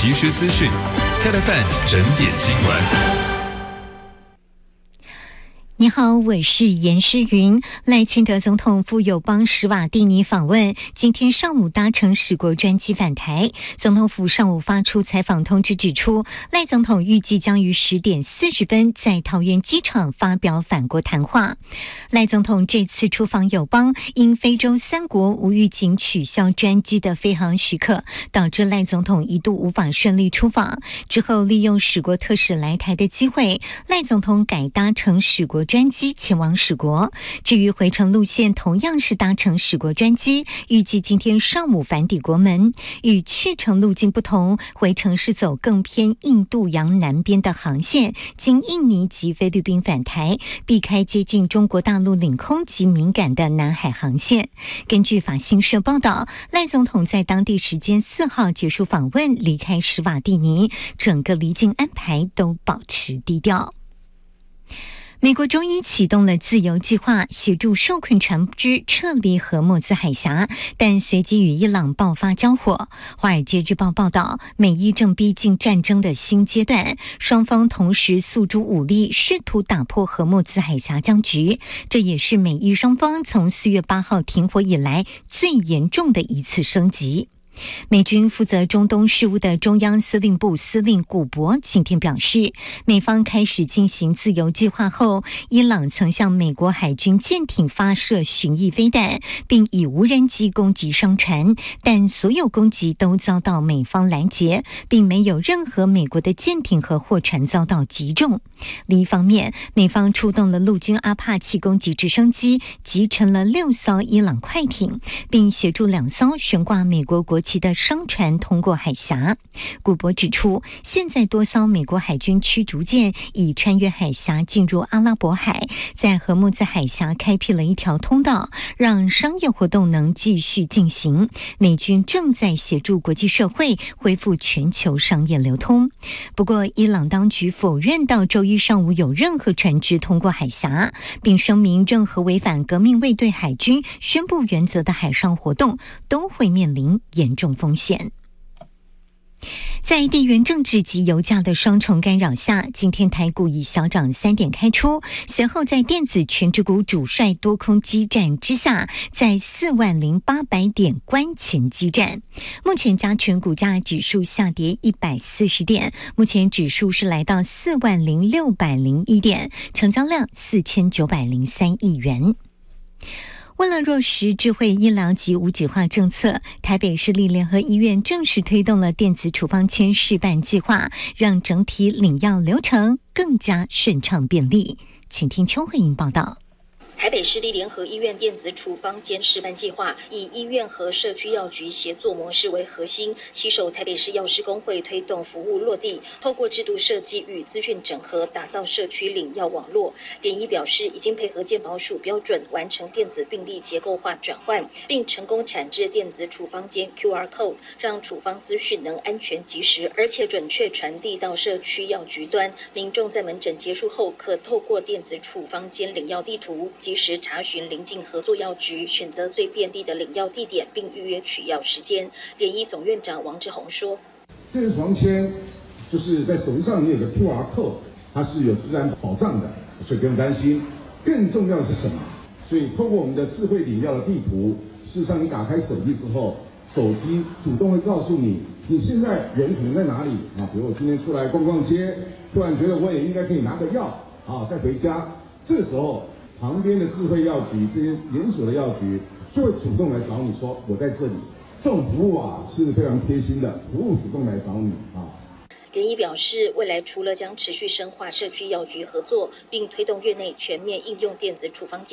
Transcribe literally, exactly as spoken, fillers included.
即时资讯，开了饭整点新闻。 你好，我是严诗云。赖清德总统赴友邦史瓦蒂尼访问，今天上午搭乘史国专机返台。总统府上午发出采访通知，指出赖总统预计将于十点四十分在桃园机场发表返国谈话。赖总统这次出访友邦，因非洲三国无预警取消专机的飞航许可，导致赖总统一度无法顺利出访。之后利用史国特使来台的机会，赖总统改搭乘史国专机前往史国。至于回程路线，同样是搭乘史国专机，预计今天上午返抵国门。与去程路径不同，回程是走更偏印度洋南边的航线，经印尼及菲律宾返台，避开接近中国大陆领空及敏感的南海航线。根据法新社报道，赖总统在当地时间四号结束访问，离开史瓦蒂尼，整个离境安排都保持低调。美国周一启动了自由计划，协助受困船只撤离荷默兹海峡，但随即与伊朗爆发交火。华尔街日报报道，美伊正逼近战争的新阶段，双方同时诉诸武力，试图打破荷默兹海峡僵局。这也是美伊双方从四月八号停火以来最严重的一次升级。美军负责中东事务的中央司令部司令古博今天表示，美方开始进行自由计划后，伊朗曾向美国海军舰艇发射巡弋飞弹，并以无人机攻击商船，但所有攻击都遭到美方拦截，并没有任何美国的舰艇和货船遭到击中。另一方面，美方出动了陆军阿帕奇攻击直升机，击沉了六艘伊朗快艇，并协助两艘悬挂美国国旗的商船通过海峡。古博指出，现在多艘美国海军驱逐舰已穿越海峡进入阿拉伯海，在荷默兹海峡开辟了一条通道，让商业活动能继续进行。美军正在协助国际社会恢复全球商业流通。不过，伊朗当局否认到周一上午有任何船只通过海峡，并声明任何违反革命卫队海军宣布原则的海上活动都会面临严重风险。在地缘政治及油价的双重干扰下，今天台股以小涨三点开出，随后在电子全指股主帅多空激战之下，在四万零八百点关前激战。目前加权股价指数下跌一百四十点，目前指数是来到四万零六百零一点，成交量四千九百零三亿元。为了落实智慧医疗及无纸化政策，台北市立联合医院正式推动了电子处方签试办计划，让整体领药流程更加顺畅便利。请听邱慧莹报道。 台北市立联合医院电子处方间示范计划以医院和社区药局协作模式为核心，携手台北市药师公会推动服务落地，透过制度设计与资讯整合，打造社区领药网络。联医表示，已经配合健保署标准，完成电子病历结构化转换，并成功产制电子处方间 Q R code， 让处方资讯能安全及时，而且准确传递到社区药局端。民众在门诊结束后，可透过电子处方间领药地图，及时查询邻近合作药局，选择最便利的领药地点，并预约取药时间。联医总院长王志宏说：“ 电子处方签就是在手机上你有个 Q R code， 它是有治安保障的，所以不用担心。更重要的是什么？所以透过我们的智慧领药的地图，事实上你打开手机之后，手机主动会告诉你你现在人可能在哪里啊？比如我今天出来逛逛街，突然觉得我也应该可以拿个药啊，再回家，这个时候。”旁边的智慧药局，这些连锁的药局就会主动来找你说我在这里，这种服务啊是非常贴心的，服务主动来找你啊。 联医表示，未来除了将持续深化社区药局合作，并推动院内全面应用电子处方